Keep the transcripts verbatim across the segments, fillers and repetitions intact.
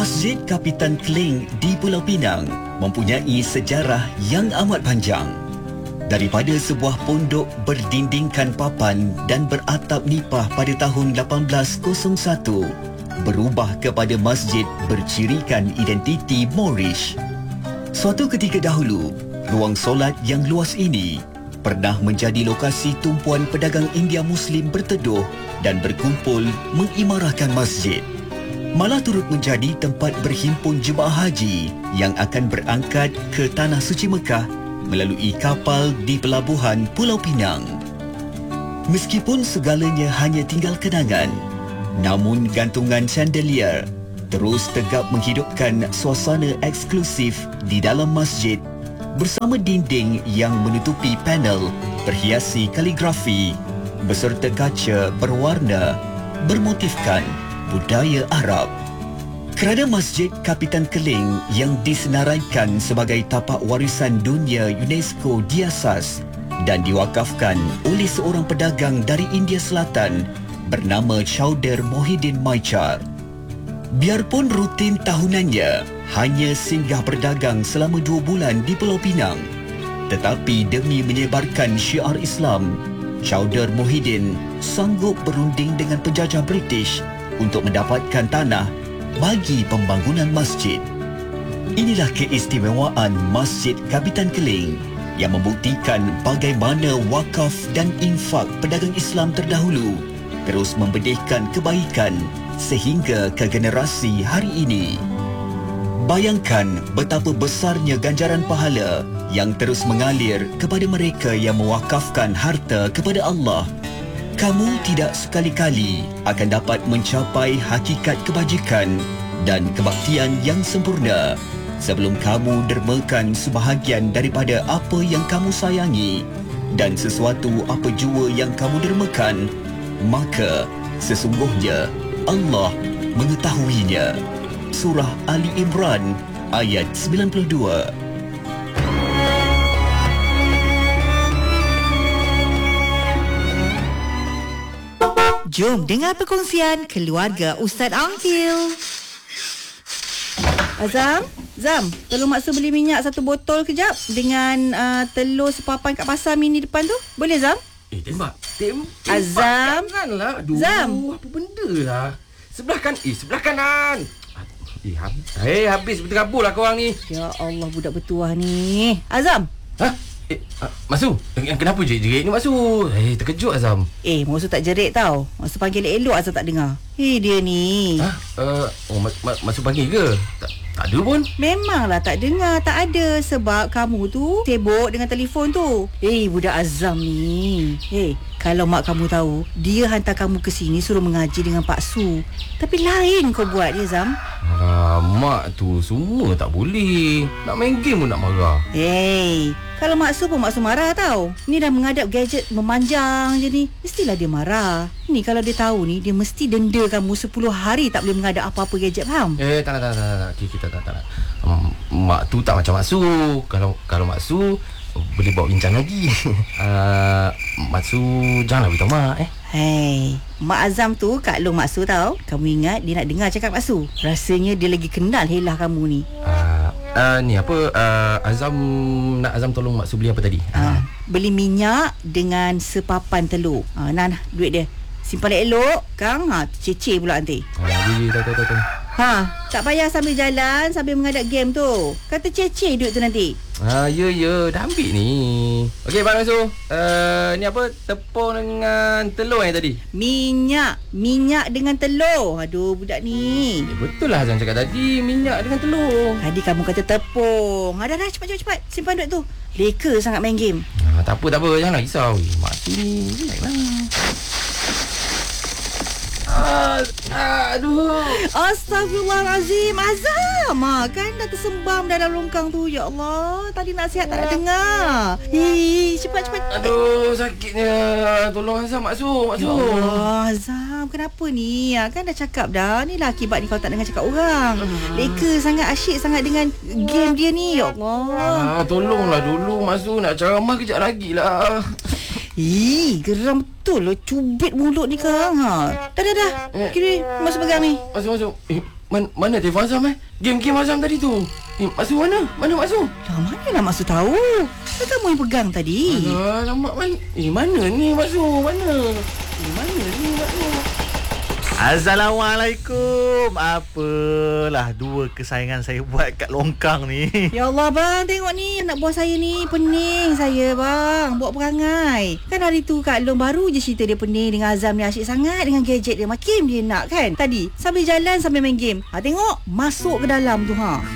Masjid Kapitan Keling di Pulau Pinang mempunyai sejarah yang amat panjang. Daripada sebuah pondok berdindingkan papan dan beratap nipah pada tahun lapan belas kosong satu, berubah kepada masjid bercirikan identiti Moorish. Suatu ketika dahulu, ruang solat yang luas ini pernah menjadi lokasi tumpuan pedagang India Muslim berteduh dan berkumpul mengimarahkan masjid. Malah turut menjadi tempat berhimpun jemaah haji yang akan berangkat ke Tanah Suci Mekah melalui kapal di pelabuhan Pulau Pinang. Meskipun segalanya hanya tinggal kenangan, namun gantungan chandelier terus tegap menghidupkan suasana eksklusif di dalam masjid bersama dinding yang menutupi panel berhiasi kaligrafi beserta kaca berwarna bermotifkan budaya Arab. Kerana Masjid Kapitan Keling yang disenaraikan sebagai tapak warisan dunia UNESCO diasas dan diwakafkan oleh seorang pedagang dari India Selatan bernama Chowdhury Mohideen Maichar. Biarpun rutin tahunannya hanya singgah berdagang selama dua bulan di Pulau Pinang, tetapi demi menyebarkan syiar Islam, Chowdhury Mohideen sanggup berunding dengan penjajah British untuk mendapatkan tanah bagi pembangunan masjid. Inilah keistimewaan Masjid Kapitan Keling yang membuktikan bagaimana wakaf dan infak pedagang Islam terdahulu terus membedihkan kebaikan sehingga ke generasi hari ini. Bayangkan betapa besarnya ganjaran pahala yang terus mengalir kepada mereka yang mewakafkan harta kepada Allah. Kamu tidak sekali-kali akan dapat mencapai hakikat kebajikan dan kebaktian yang sempurna sebelum kamu dermakan sebahagian daripada apa yang kamu sayangi dan sesuatu apa jua yang kamu dermakan, maka sesungguhnya Allah mengetahuinya. Surah Ali Imran ayat sembilan puluh dua. Jom dengar perkongsian keluarga Ustaz Angkil. Azam, Zam, tolong maksa beli minyak satu botol kejap dengan uh, telur sepapan kat pasar mini depan tu. Boleh, Zam? Eh, tembak. Tembak. Azam. Janganlah. Aduh, Zam. apa benda lah. Sebelah kan. Eh, sebelah kanan. Eh, habis. Eh, habis berterabur lah korang ni. Ya Allah, budak bertuah ni. Azam. Ha? Eh, uh, Masu, kenapa jerit-jerit ni Masu? Eh, terkejut Azam. Eh, Masu tak jerit tau. Masu panggil elok Azam tak dengar. Eh, dia ni. Ha? Uh, oh, ma- ma- Masu panggil ke? Tak, tak ada pun. Memanglah tak dengar. Tak ada. Sebab kamu tu sibuk dengan telefon tu. Eh, budak Azam ni. Eh, kalau mak kamu tahu, dia hantar kamu ke sini suruh mengaji dengan Pak Su. Tapi lain kau buat dia, Zam. Ah, mak tu semua tak boleh. Nak main game pun nak marah. Hey, kalau Mak Su pun Mak Su marah tau. Ni dah menghadap gadget memanjang je ni. Mestilah dia marah. Ni kalau dia tahu ni, dia mesti denda kamu sepuluh hari tak boleh menghadap apa-apa gadget, faham? Eh, tak nak, tak nak, tak nak. Okay, kita tak, tak nak. Um, mak tu tak macam Mak Su. Kalau kalau Mak Su, boleh bawa bincang lagi. uh, Mak Su, janganlah beritahu Mak eh. Hei, Mak Azam tu Kak Long Mak Su tau. Kamu ingat dia nak dengar cakap Mak Su? Rasanya dia lagi kenal helah kamu ni. Uh, uh, ni apa, uh, Azam nak Azam tolong Mak Su beli apa tadi? Ha, beli minyak dengan sepapan telur. Ha, nah, nah, duit dia. Simpan elok, Kang. Ha, cece pula nanti. Uh, ya, ya, tahu, tahu, tahu. Ha, tak payah sambil jalan, sambil menghadap game tu. Kata cece duit tu nanti. Ah, ya, ya. Dah ambil ni. Okey, Bang Masu. Uh, ni apa? Tepung dengan telur yang tadi? Minyak. Minyak dengan telur. Aduh, budak ni. Eh, betul lah Azam cakap tadi. Minyak dengan telur. Tadi kamu kata tepung. Ada dah, cepat, cepat, cepat. Simpan duit tu. Leka sangat main game. Ah, tak apa, tak apa. Janganlah risau. Mak tu ni. Relaxlah. Ah, aduh. Astagfirullahalazim. Azam. Ha, kan dah tersembam dalam longkang tu. Ya Allah. Tadi nasihat tak nak dengar. Hei, cepat, cepat. Aduh, sakitnya. Tolong Azam, Mak Su. Mak Su. Ya Allah, Azam. Kenapa ni? Ha, kan dah cakap dah. Ni lah akibat ni kalau tak dengar cakap orang. Leka sangat, asyik sangat dengan game dia ni. Ya Allah. Ah, tolonglah dulu, Mak Su. Nak ceramah kejap lagi lah. Ih, geram betul lo. Cubit mulut ni, Kang. Ha. Dah, dah, dah. Kiri, masuk pegang ni. Masuk, masuk. Eh, man, mana telefon Azam eh? Game-game Azam tadi tu. Eh, Mak Su mana? Mana Mak Su? Dah mana nak Mak Su tahu? Kan kamu yang pegang tadi. Alamak, man. Eh, mana ni Mak Su? Mana? Eh, mana ni Mak Su? Assalamualaikum. Apalah dua kesayangan saya buat kat longkang ni. Ya Allah bang, tengok ni anak buah saya ni pening saya bang. Buat perangai. Kan hari tu Kak Long baru je cerita dia pening dengan Azam ni asyik sangat dengan gadget dia. Makin dia nak kan. Tadi sambil jalan sambil main game. Ha tengok masuk ke dalam tu ha.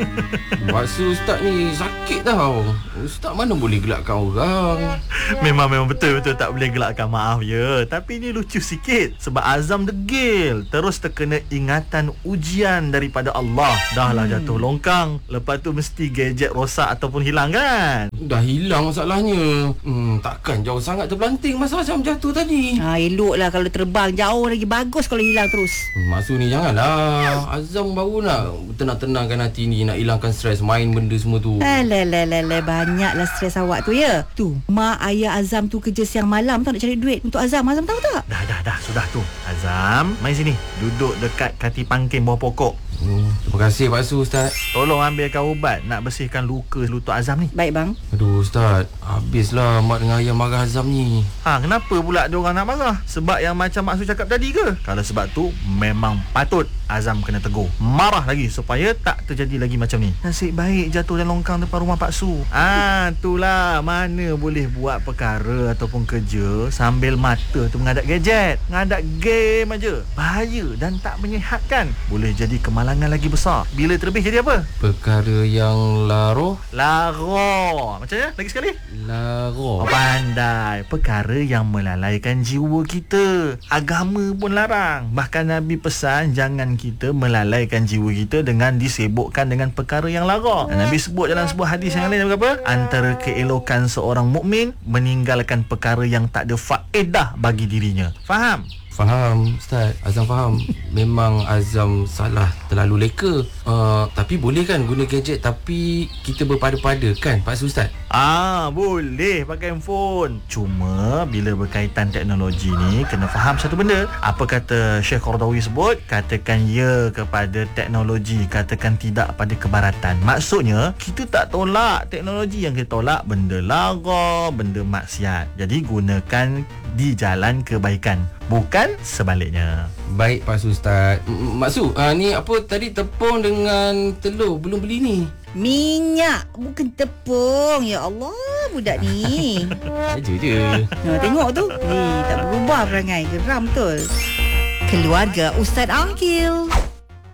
Maksud Ustaz ni sakit tau. Ustaz mana boleh gelakkan orang. Memang memang betul-betul tak boleh gelakkan, maaf ya. Tapi ni lucu sikit sebab Azam degil. Terus terkena ingatan ujian daripada Allah. Dah lah hmm. jatuh longkang. Lepas tu mesti gadget rosak ataupun hilang kan? Dah hilang masalahnya. Hmm, takkan jauh sangat terpelanting masa Azam jatuh tadi. Ha elok lah kalau terbang jauh lagi, bagus kalau hilang terus. Hmm, maksud ni janganlah. Azam baru nak tenang-tenangkan hati ni, nak hilangkan stres main benda semua tu. Alah-alah-alah, banyaklah stres awak tu ya. Tu, mak ayah Azam tu kerja siang malam tau nak cari duit untuk Azam. Azam tahu tak? Dah dah dah sudah tu. Azam, mai sini. Duduk dekat kaki pangking bawah pokok. Hmm, terima kasih Pak Su Ustaz. Tolong ambilkan ubat nak bersihkan luka lutut Azam ni. Baik bang. Aduh Ustaz, habislah mak dengan ayah marah Azam ni. Ha, kenapa pula diorang nak marah? Sebab yang macam Mak Su cakap tadi ke? Kalau sebab tu, memang patut Azam kena tegur. Marah lagi supaya tak terjadi lagi macam ni. Nasib baik jatuh dalam longkang depan rumah Pak Su. Ah, itulah. Mana boleh buat perkara ataupun kerja sambil mata tu menghadap gadget, menghadap game aja. Bahaya dan tak menyihatkan. Boleh jadi kemalangan lagi besar. Bila terlebih jadi apa? Perkara yang laro. Lara. Macamnya? Lagi sekali? Laro. Oh, pandai. Perkara yang melalaikan jiwa kita. Agama pun larang. Bahkan Nabi pesan jangan kita melalaikan jiwa kita dengan disibukkan dengan perkara yang lara. Dan Nabi sebut dalam sebuah hadis yang lain apa? Antara keelokan seorang mukmin meninggalkan perkara yang tak ada faedah bagi dirinya. Faham? Faham Ustaz, Azam faham. Memang Azam salah, terlalu leka. uh, Tapi boleh kan guna gadget tapi kita berpada-pada kan Pak Su Ustaz? Ah, boleh pakai handphone. Cuma bila berkaitan teknologi ni kena faham satu benda. Apa kata Syekh Qardawi sebut? Katakan ya kepada teknologi, katakan tidak pada kebaratan. Maksudnya kita tak tolak teknologi, yang kita tolak benda lara, benda maksiat. Jadi gunakan di jalan kebaikan, bukan sebaliknya. Baik Pak Su Ustaz. M- Mak Su, uh, ni apa tadi, tepung dengan telur belum beli ni? Minyak, bukan tepung. Ya Allah, budak ni. Aja je. Ha, tengok tu. Eh, tak berubah perangai. Geram betul. Keluarga Ustaz Angkil.